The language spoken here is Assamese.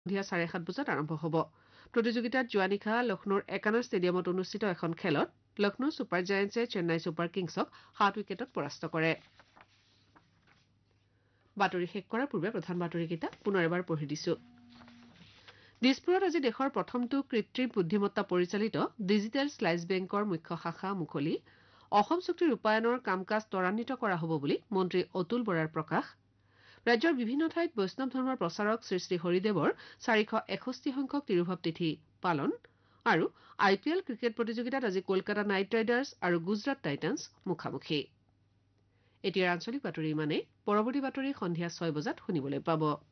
সন্ধিয়া 7:30 বজাত আৰম্ভ হ'ব প্ৰতিযোগিতাত যোৱা নিশা লক্ষ্ণৌৰ একানা ষ্টেডিয়ামত অনুষ্ঠিত এখন খেলত লক্ষ্ণৌ ছুপাৰ জায়েণ্টছে চেন্নাই ছুপাৰ কিংছক 7 উইকেটত পৰাস্ত কৰে বাতৰি শেষ কৰাৰ পূৰ্বে প্ৰধান বাতৰিকেইটা পুনৰ এবাৰ পঢ়ি দিছো দিছপুৰত আজি দেশৰ প্ৰথমটো কৃত্ৰিম বুদ্ধিমত্তা পৰিচালিত ডিজিটেল শ্লাইচ বেংকৰ মুখ্য শাখা মুকলি অসম চুক্তি ৰূপায়ণৰ কাম কাজ ত্বৰান্বিত কৰা হ'ব বুলি মন্ত্ৰী অতুল বৰাৰ প্ৰকাশ ৰাজ্যৰ বিভিন্ন ঠাইত বৈষ্ণৱ ধৰ্মৰ প্ৰচাৰক শ্ৰী হৰিদেৱৰ 461 সংখ্যক তিৰুভাৱ তিথি পালন আৰু IPL ক্ৰিকেট প্ৰতিযোগিতাত আজি কলকাতা নাইট ৰাইডাৰ্ছ আৰু গুজৰাট টাইটান্ছ মুখামুখি এতিয়া আঞ্চলিক বাতৰি ইমানেই পৰৱৰ্তী বাতৰি সন্ধিয়া 6 বজাত শুনিবলৈ পাব